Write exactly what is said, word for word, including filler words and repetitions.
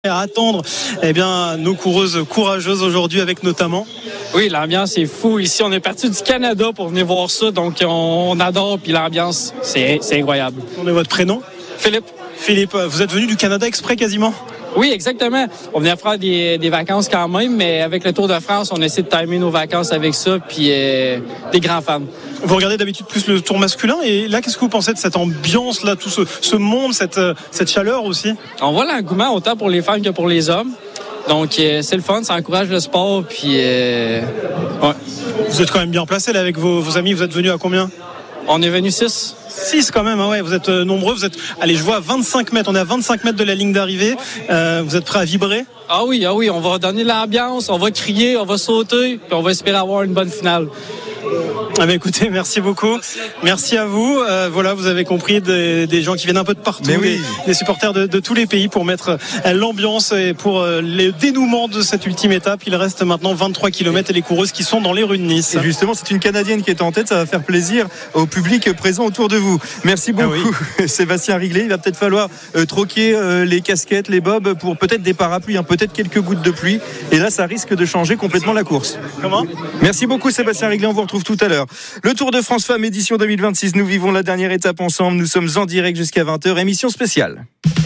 À attendre eh bien, nos coureuses courageuses aujourd'hui avec notamment. Oui, l'ambiance est fou. Ici, on est parti du Canada pour venir voir ça. Donc, on, on adore. Puis l'ambiance, c'est, c'est incroyable. On est votre prénom? Philippe. Philippe, vous êtes venu du Canada exprès quasiment? Oui, exactement. On venait faire des, des vacances quand même, mais avec le Tour de France, on essaie de timer nos vacances avec ça. Puis euh, des grands fans. Vous regardez d'habitude plus le Tour masculin. Et là, qu'est-ce que vous pensez de cette ambiance-là, tout ce, ce monde, cette, cette chaleur aussi? On voit l'engouement autant pour les femmes que pour les hommes. Donc, euh, c'est le fun, ça encourage le sport. Puis, euh, ouais. Vous êtes quand même bien placé là avec vos, vos amis. Vous êtes venus à combien? On est venus six. six quand même, hein, ouais. Vous êtes euh, nombreux. Vous êtes, allez, je vois à vingt-cinq mètres. On est à vingt-cinq mètres de la ligne d'arrivée. Euh, vous êtes prêts à vibrer? Ah oui, ah oui, on va donner l'ambiance, on va crier, on va sauter, puis on va espérer avoir une bonne finale. Ah bah écoutez, merci beaucoup. Merci à vous. Euh, voilà, vous avez compris des, des gens qui viennent un peu de partout, oui. des, des supporters de, de tous les pays pour mettre euh, l'ambiance et pour euh, le dénouement de cette ultime étape. Il reste maintenant vingt-trois kilomètres et les coureuses qui sont dans les rues de Nice. Et justement, c'est une Canadienne qui est en tête. Ça va faire plaisir au public présent autour de vous. Merci beaucoup, ah oui. Sébastien Riglet. Il va peut-être falloir euh, troquer euh, les casquettes, les bobs pour peut-être des parapluies, hein, peut-être quelques gouttes de pluie. Et là, ça risque de changer complètement la course. Comment ? Merci beaucoup, Sébastien Riglet. On vous retrouve tout à l'heure. Le Tour de France Femmes édition deux mille vingt-six, nous vivons la dernière étape ensemble. Nous sommes en direct jusqu'à vingt heures, émission spéciale.